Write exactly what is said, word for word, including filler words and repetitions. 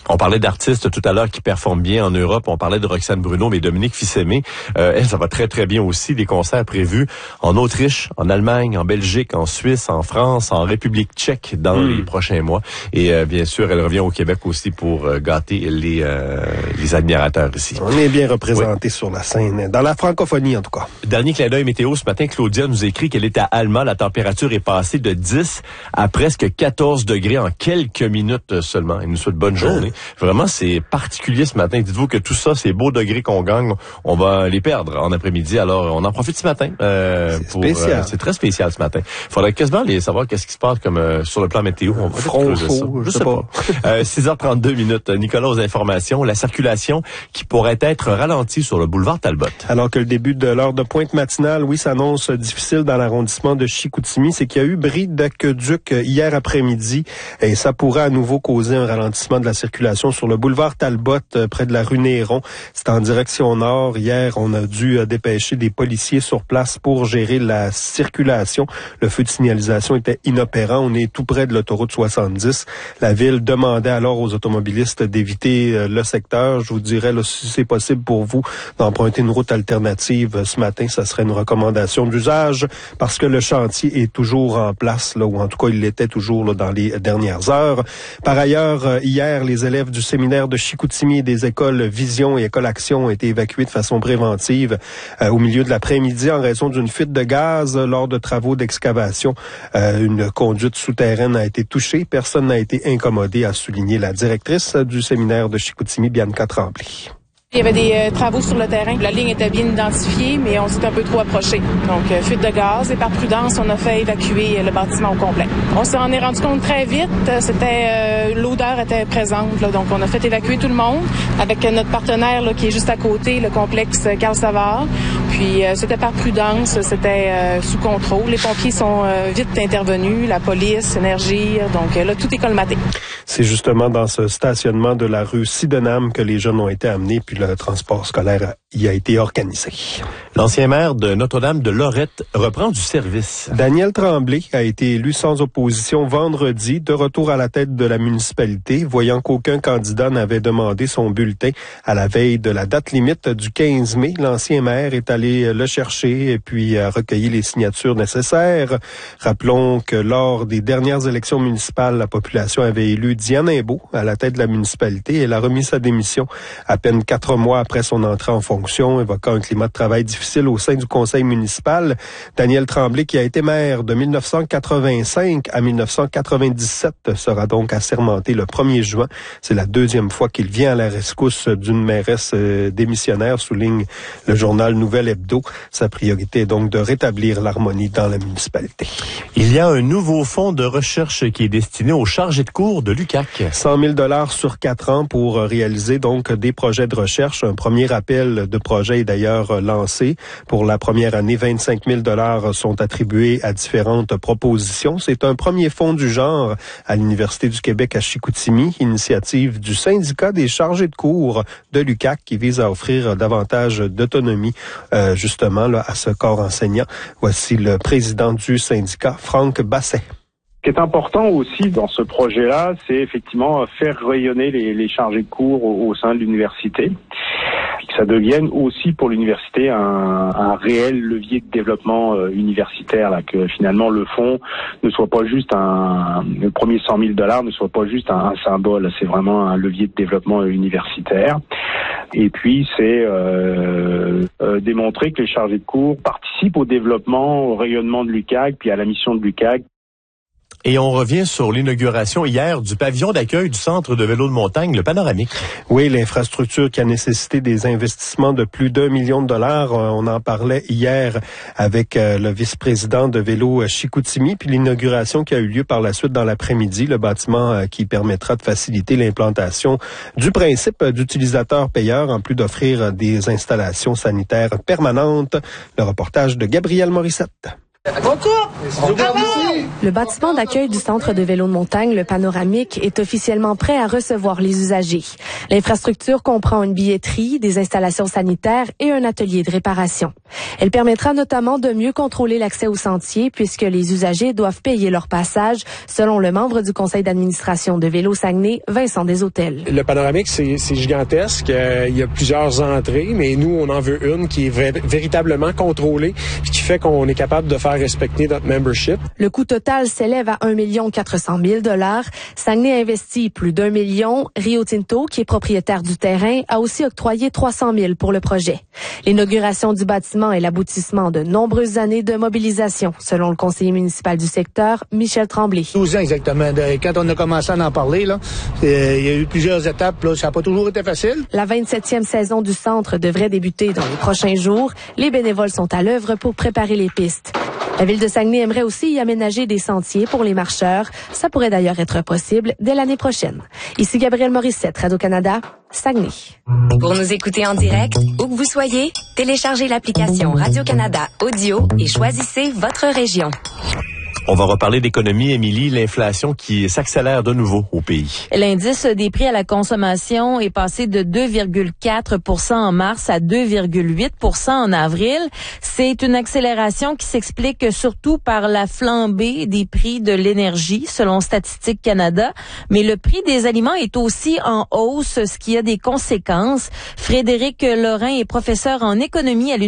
On parlait d'artistes tout à l'heure qui performent bien en Europe. On parlait de Roxane Bruno, mais Dominique Fils-Aimé, euh, elle, ça va très, très bien aussi. Des concerts prévus en Autriche, en Allemagne, en Belgique, en Suisse, en France, en République tchèque dans mmh. les prochains mois. Et euh, bien sûr, elle revient au Québec aussi pour euh, gâter les, euh, les admirateurs ici. On est bien représentés oui. sur la scène, dans la francophonie en tout cas. Dernier clin d'œil météo ce matin, Claudia nous écrit qu'elle est à Alma. La température est passée de dix à presque quatorze degrés en quelques minutes seulement. Elle nous souhaite bonne journée. Vraiment, c'est particulier ce matin. Dites-vous que tout ça, ces beaux degrés qu'on gagne, on va les perdre en après-midi. Alors, on en profite ce matin. Euh, c'est pour, spécial. Euh, c'est très spécial ce matin. Il faudrait quasiment aller savoir qu'est-ce qui se passe comme euh, sur le plan météo. On va Front chaud, je sais sais pas. pas. euh, six heures trente-deux minutes. Nicolas aux informations. La circulation qui pourrait être ralentie sur le boulevard Talbot. Alors que le début de l'heure de pointe matinale, oui, s'annonce difficile dans l'arrondissement de Chicoutimi. C'est qu'il y a eu bris d'aqueduc hier après-midi et ça pourrait à nouveau causer un ralentissement de la circulation sur le boulevard Talbot, près de la rue Néron. C'est en direction nord. Hier, on a dû dépêcher des policiers sur place pour gérer la circulation. Le feu de signalisation était inopérant. On est tout près de l'autoroute soixante-dix. La ville demandait alors aux automobilistes d'éviter le secteur. Je vous dirais, là, si c'est possible pour vous d'emprunter une route alternative ce matin, ça serait une recommandation d'usage parce que le chantier est toujours en place, là, ou en tout cas, il l'était toujours là, dans les dernières heures. Par ailleurs, hier, les élèves du séminaire de Chicoutimi et des écoles Vision et École Action ont été évacués de façon préventive euh, au milieu de l'après-midi en raison d'une fuite de gaz lors de travaux d'excavation. Euh, une conduite souterraine a été touchée. Personne n'a été incommodé, a souligné la directrice du séminaire de Chicoutimi, Bianca Tremblay. Il y avait des euh, travaux sur le terrain. La ligne était bien identifiée, mais on s'est un peu trop approché. Donc, euh, fuite de gaz. Et par prudence, on a fait évacuer le bâtiment au complet. On s'en est rendu compte très vite. C'était euh, l'odeur était présente. Là, donc, on a fait évacuer tout le monde avec euh, notre partenaire là, qui est juste à côté, le complexe Carl Savard. Puis, euh, c'était par prudence. C'était euh, sous contrôle. Les pompiers sont euh, vite intervenus. La police, Énergie. Donc, euh, là, tout est colmaté. C'est justement dans ce stationnement de la rue Sydenham que les jeunes ont été amenés. Puis, le transport scolaire y a été organisé. L'ancien maire de Notre-Dame de Lorette reprend du service. Daniel Tremblay a été élu sans opposition vendredi, de retour à la tête de la municipalité, voyant qu'aucun candidat n'avait demandé son bulletin à la veille de la date limite du quinze mai. L'ancien maire est allé le chercher et puis a recueilli les signatures nécessaires. Rappelons que lors des dernières élections municipales, la population avait élu Diane Imbeau à la tête de la municipalité. Elle a remis sa démission à peine quatre mois après son entrée en fonction, évoquant un climat de travail difficile au sein du conseil municipal. Daniel Tremblay, qui a été maire de mille neuf cent quatre-vingt-cinq à mille neuf cent quatre-vingt-dix-sept, sera donc assermenté le premier juin. C'est la deuxième fois qu'il vient à la rescousse d'une mairesse démissionnaire, souligne le journal Nouvelle Hebdo. Sa priorité est donc de rétablir l'harmonie dans la municipalité. Il y a un nouveau fonds de recherche qui est destiné aux chargés de cours de l'U Q A C. cent mille dollars sur quatre ans pour réaliser donc des projets de recherche. Un premier appel de projet est d'ailleurs lancé. Pour la première année, vingt-cinq mille dollars sont attribués à différentes propositions. C'est un premier fonds du genre à l'Université du Québec à Chicoutimi, initiative du syndicat des chargés de cours de l'U Q A C qui vise à offrir davantage d'autonomie euh, justement là, à ce corps enseignant. Voici le président du syndicat, Franck Basset. Ce qui est important aussi dans ce projet-là, c'est effectivement faire rayonner les, les chargés de cours au, au sein de l'université, que ça devienne aussi pour l'université un, un réel levier de développement euh, universitaire, là, que finalement le fonds ne soit pas juste un, le premier cent mille dollars ne soit pas juste un, un symbole, c'est vraiment un levier de développement universitaire. Et puis c'est euh, euh, démontrer que les chargés de cours participent au développement, au rayonnement de l'U Q A C, puis à la mission de l'U Q A C. Et on revient sur l'inauguration hier du pavillon d'accueil du centre de vélo de montagne, le Panoramique. Oui, l'infrastructure qui a nécessité des investissements de plus d'un million de dollars. On en parlait hier avec le vice-président de Vélo Chicoutimi, puis l'inauguration qui a eu lieu par la suite dans l'après-midi, le bâtiment qui permettra de faciliter l'implantation du principe d'utilisateur-payeur, en plus d'offrir des installations sanitaires permanentes. Le reportage de Gabriel Morissette. Le bâtiment d'accueil du centre de vélo de montagne, le Panoramique, est officiellement prêt à recevoir les usagers. L'infrastructure comprend une billetterie, des installations sanitaires et un atelier de réparation. Elle permettra notamment de mieux contrôler l'accès au sentier puisque les usagers doivent payer leur passage, selon le membre du conseil d'administration de Vélo Saguenay, Vincent Deshôtels. Le Panoramique, c'est, c'est gigantesque. Euh, il y a plusieurs entrées, mais nous, on en veut une qui est v- véritablement contrôlée, qui fait qu'on est capable de faire respecter notre membership. Le coût total s'élève à un million quatre cent mille dollars. Saguenay a investi plus d'un million. Rio Tinto, qui est propriétaire du terrain, a aussi octroyé trois cent mille pour le projet. L'inauguration du bâtiment est l'aboutissement de nombreuses années de mobilisation, selon le conseiller municipal du secteur, Michel Tremblay. douze ans exactement. Quand on a commencé à en parler, là, euh, il y a eu plusieurs étapes. Là, ça n'a pas toujours été facile. La vingt-septième saison du centre devrait débuter dans les prochains jours. Les bénévoles sont à l'œuvre pour préparer les pistes. La ville de Saguenay aimerait aussi y aménager des sentiers pour les marcheurs. Ça pourrait d'ailleurs être possible dès l'année prochaine. Ici Gabrielle Morissette, Radio-Canada, Saguenay. Pour nous écouter en direct, où que vous soyez, téléchargez l'application Radio-Canada Audio et choisissez votre région. On va reparler d'économie, Émilie, l'inflation qui s'accélère de nouveau au pays. L'indice des prix à la consommation est passé de deux virgule quatre pour cent en mars à deux virgule huit pour cent en avril. C'est une accélération qui s'explique surtout par la flambée des prix de l'énergie, selon Statistique Canada. Mais le prix des aliments est aussi en hausse, ce qui a des conséquences. Frédéric Lorrain est professeur en économie à l'Université